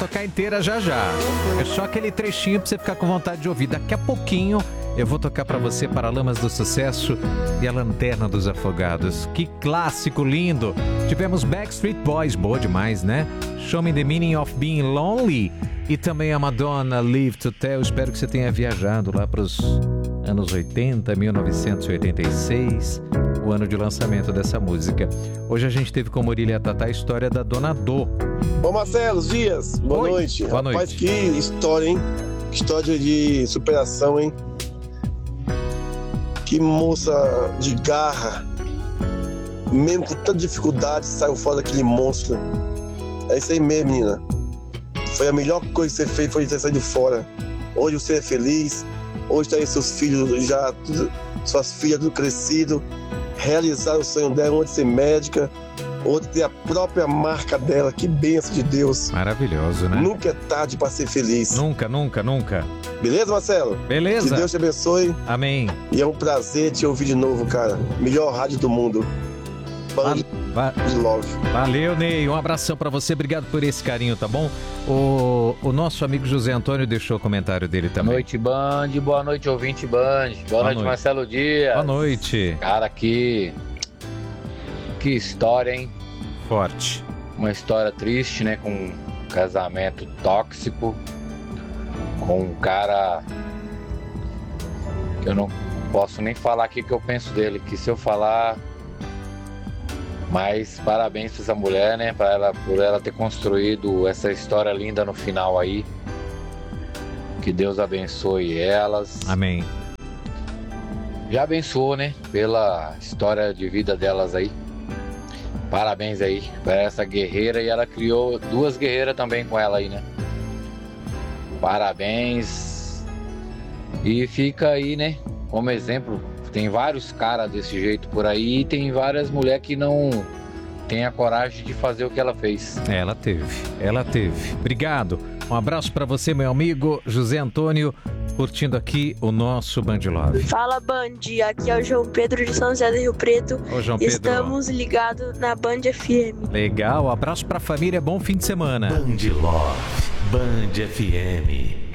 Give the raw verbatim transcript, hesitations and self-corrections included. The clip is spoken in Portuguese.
tocar inteira já já. É só aquele trechinho pra você ficar com vontade de ouvir. Daqui a pouquinho eu vou tocar pra você Paralamas do Sucesso e a Lanterna dos Afogados. Que clássico lindo! Tivemos Backstreet Boys, boa demais, né? Show Me the Meaning of Being Lonely. E também a Madonna, Live to Tell. Espero que você tenha viajado lá pros anos oitenta, mil novecentos e oitenta e seis, o ano de lançamento dessa música. Hoje a gente teve como orelha Tatá a história da Dona Dô. Ô Marcelo Dias, boa Oi. noite. Boa Rapaz, noite. que história, hein? Que história de superação, hein? Que moça de garra. Mesmo com tanta dificuldade, saiu fora daquele monstro. É isso aí mesmo, menina. Foi a melhor coisa que você fez, foi ter saído fora. Hoje você é feliz. Hoje tá aí seus filhos já, tudo, suas filhas tudo crescido. Realizaram o sonho dela, uma de ser médica, outra ter a própria marca dela. Que bênção de Deus. Maravilhoso, né? Nunca é tarde pra ser feliz. Nunca, nunca, nunca. Beleza, Marcelo? Beleza. Que Deus te abençoe. Amém. E é um prazer te ouvir de novo, cara. Melhor rádio do mundo. Band Va- de Love. Valeu, Ney. Um abração pra você. Obrigado por esse carinho, tá bom? O, o nosso amigo José Antônio deixou o comentário dele também. Boa noite, Band. Boa noite, ouvinte Band. Boa, Boa noite, noite. Marcelo Dias. Boa noite. Cara, que... Que história, hein? Forte. Uma história triste, né? Com um casamento tóxico. Com um cara... Que eu não posso nem falar aqui o que eu penso dele. Que se eu falar... Mas parabéns pra essa mulher, né? Pra ela, por ela ter construído essa história linda no final aí. Que Deus abençoe elas. Amém. Já abençoou, né? Pela história de vida delas aí. Parabéns aí pra essa guerreira. E ela criou duas guerreiras também com ela aí, né? Parabéns. E fica aí, né? Como exemplo. Tem vários caras desse jeito por aí e tem várias mulheres que não têm a coragem de fazer o que ela fez. Ela teve, ela teve. Obrigado. Um abraço pra você, meu amigo José Antônio, curtindo aqui o nosso Band Love. Fala, Band, aqui é o João Pedro de São José do Rio Preto. Ô, João Pedro. Estamos ligados na Band F M. Legal, abraço pra família, bom fim de semana. Band Love, Band F M.